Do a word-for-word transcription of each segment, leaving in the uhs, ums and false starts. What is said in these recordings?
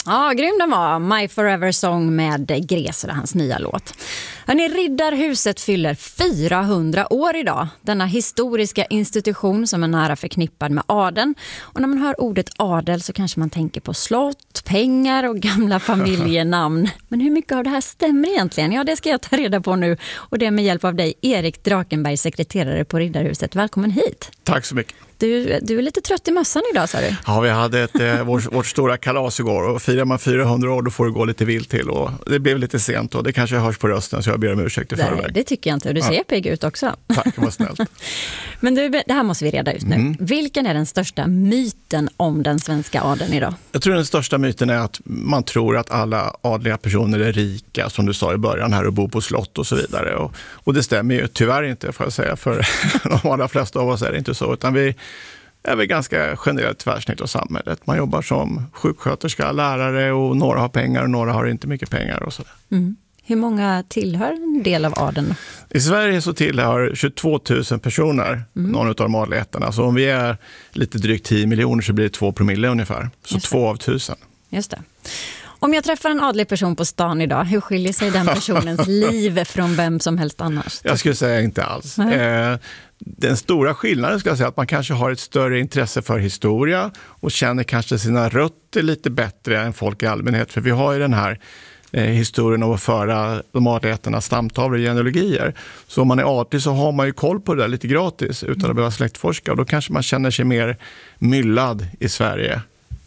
Ja, grym den var. My Forever Song med Gräser och hans nya låt. Hörrni, Riddarhuset fyller fyrahundra år idag. Denna historiska institution som är nära förknippad med adeln. Och när man hör ordet adel så kanske man tänker på slott, pengar och gamla familjenamn. Men hur mycket av det här stämmer egentligen? Ja, det ska jag ta reda på nu. Och det är med hjälp av dig, Erik Drakenberg, sekreterare på Riddarhuset. Välkommen hit. Tack så mycket. Du, du är lite trött i mössan idag, sa du? Ja, vi hade ett, eh, vår, vårt stora kalas igår och firar man fyrahundra år då får det gå lite vilt till och det blev lite sent och det kanske hörs på rösten så jag ber om ursäkt i förväg. Nej, det tycker jag inte och du ser ja. pigg ut också. Tack, vad snällt. Men du, det här måste vi reda ut nu. Mm. Vilken är den största myten om den svenska adeln idag? Jag tror den största myten är att man tror att alla adliga personer är rika, som du sa i början här, och bor på slott och så vidare. Och, och det stämmer ju tyvärr inte, får jag säga, för de allra flesta av oss är det inte så, utan vi är väl ganska generellt tvärsnitt av samhället. Man jobbar som sjuksköterska, lärare och några har pengar och några har inte mycket pengar och sådär. Mm. Hur många tillhör en del av adeln? I Sverige så tillhör tjugotvå tusen personer mm. någon av de adliga ättarna. Så om vi är lite drygt tio miljoner så blir det två promille ungefär. Så två av tusen. Just det. Om jag träffar en adlig person på stan idag, hur skiljer sig den personens liv från vem som helst annars? Jag skulle säga inte alls. Eh, den stora skillnaden ska jag säga att man kanske har ett större intresse för historia och känner kanske sina rötter lite bättre än folk i allmänhet. För vi har ju den här eh, historien om att föra de adliga ättarnas stamtavlor och genealogier. Så om man är adlig så har man ju koll på det där lite gratis utan att behöva släktforska. Och då kanske man känner sig mer myllad i Sverige.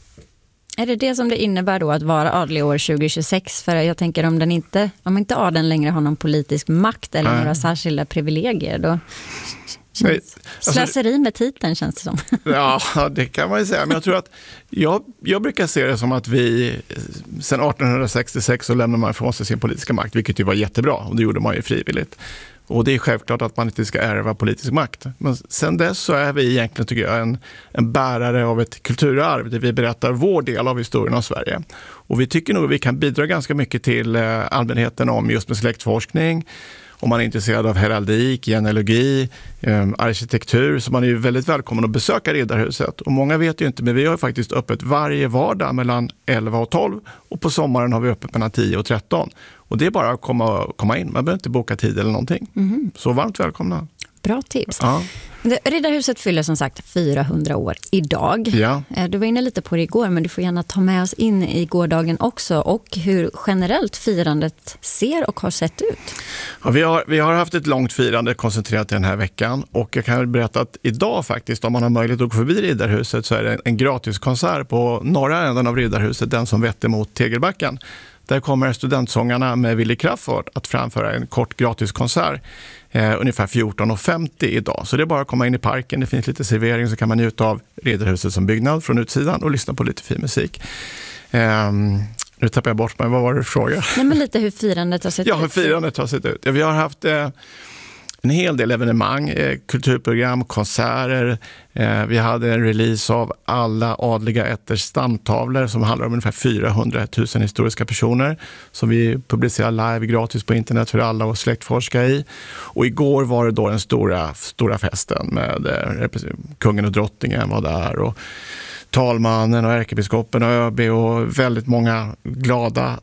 Är det det som det innebär då att vara adlig år tjugo tjugosex? För jag tänker om den inte, om inte adeln längre har någon politisk makt eller Nej. några särskilda privilegier, då känns, alltså, slöseri med titeln känns det som. Ja, det kan man ju säga. Men jag tror att jag, jag brukar se det som att vi sedan arton sextiosex så lämnar man ifrån sig sin politiska makt, vilket ju var jättebra och det gjorde man ju frivilligt. Och det är självklart att man inte ska ärva politisk makt. Men sen dess så är vi egentligen, tycker jag, en, en bärare av ett kulturarv där vi berättar vår del av historien av Sverige. Och vi tycker nog att vi kan bidra ganska mycket till allmänheten om just med släktforskning. Om man är intresserad av heraldik, genealogi, eh, arkitektur, så man är ju väldigt välkommen att besöka Riddarhuset. Och många vet ju inte, men vi har faktiskt öppet varje vardag mellan elva och tolv och på sommaren har vi öppet mellan tio och tretton. Och det är bara att komma, komma in, man behöver inte boka tid eller någonting. Mm. Så varmt välkomna. Bra tips. Ja. Riddarhuset fyller som sagt fyrahundra år idag. Ja. Du var inne lite på det igår, men du får gärna ta med oss in i gårdagen också och hur generellt firandet ser och har sett ut. Ja, vi, har, vi har haft ett långt firande koncentrerat den här veckan och jag kan berätta att idag faktiskt, om man har möjlighet att gå förbi Riddarhuset, så är det en gratiskonsert på norra änden av Riddarhuset, den som vetter mot Tegelbacken. Där kommer studentsångarna med Willy Crafoord att framföra en kort gratiskonsert eh, ungefär fjorton och femtio idag. Så det är bara att komma in i parken, det finns lite servering så kan man njuta av Riddarhuset som byggnad från utsidan och lyssna på lite fin musik. Eh, nu tappar jag bort mig, vad var det för fråga? Nej, men lite hur firandet har sett ja, ut. Ja, hur firandet har sett ut. Ja, vi har haft eh, en hel del evenemang, eh, kulturprogram, konserter. Eh, vi hade en release av alla adliga ätters stamtavlor som handlar om ungefär fyrahundratusen historiska personer som vi publicerar live gratis på internet för alla att släktforska i. Och igår var det då den stora, stora festen med eh, kungen och drottningen var där och talmannen och ärkebiskopen och ÖB och väldigt många glada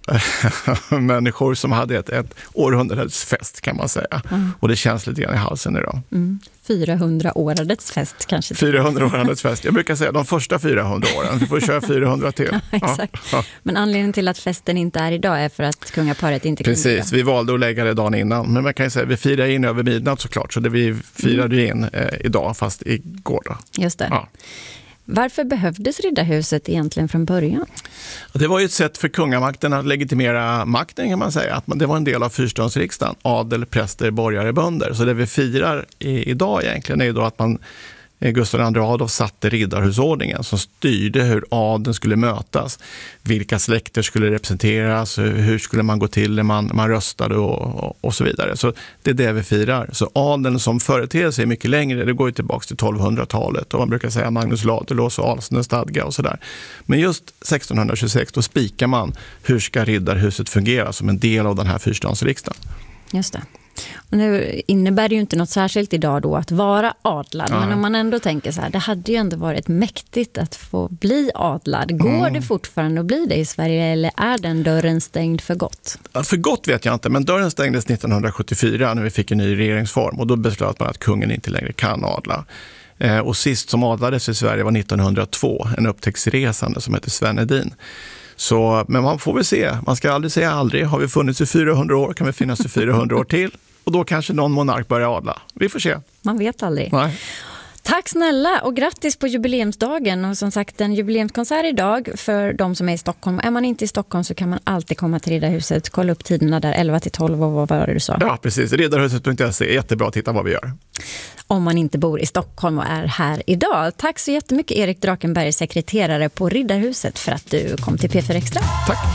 människor som hade ett, ett århundradets fest kan man säga. Mm. Och det känns lite grann i halsen idag. Mm. fyrahundraårets fest kanske. fyrahundraårets fest. Jag brukar säga de första fyrahundra åren. Vi får köra fyrahundra till. Ja, exakt. Ja. Men anledningen till att festen inte är idag är för att kungaparet inte kunde. Precis, vi valde att lägga det dagen innan. Men man kan ju säga att vi firar in över midnatt såklart. Så det vi firade mm. in eh, idag fast igår då. Just det. Ja. Varför behövdes Riddarhuset egentligen från början? Det var ju ett sätt för kungamakten att legitimera makten kan man säga. Att det var en del av fyrståndsriksdagen. Adel, präster, borgare, bönder. Så det vi firar i, idag egentligen är ju då att man Gustav den andre Adolf satte riddarhusordningen som styrde hur adeln skulle mötas, vilka släkter skulle representeras, hur skulle man gå till när man, man röstade och, och, och så vidare. Så det är det vi firar. Så adeln som företeelse är mycket längre, det går ju tillbaka till tolvhundratalet och man brukar säga Magnus Ladulås och Alsnö stadga och sådär. Men just sextonhundratjugosex då spikar man hur ska riddarhuset fungera som en del av den här fyrståndsriksdagen. Just det. Och nu innebär det ju inte något särskilt idag då att vara adlad. Nej. Men om man ändå tänker så här, det hade ju ändå varit mäktigt att få bli adlad. Går Mm. det fortfarande att bli det i Sverige eller är den dörren stängd för gott? För gott vet jag inte, men dörren stängdes nittonhundrasjuttiofyra när vi fick en ny regeringsform. Och då beslöt man att kungen inte längre kan adla. Eh, och sist som adlades i Sverige var nittonhundratvå, en upptäcktsresande som heter Sven Hedin. Så, men man får väl se, man ska aldrig säga aldrig. Har vi funnits i fyrahundra år kan vi finnas i fyrahundra år till. Och då kanske någon monark börjar adla. Vi får se. Man vet aldrig. Nej. Tack snälla och grattis på jubileumsdagen. Och som sagt, en jubileumskonsert idag för de som är i Stockholm. Är man inte i Stockholm så kan man alltid komma till Riddarhuset. Kolla upp tiderna där, elva till tolv och vad var det du sa? Ja, precis. riddarhuset punkt se. Jättebra att titta vad vi gör. Om man inte bor i Stockholm och är här idag. Tack så jättemycket Erik Drakenberg, sekreterare på Riddarhuset, för att du kom till P fyra Extra. Tack.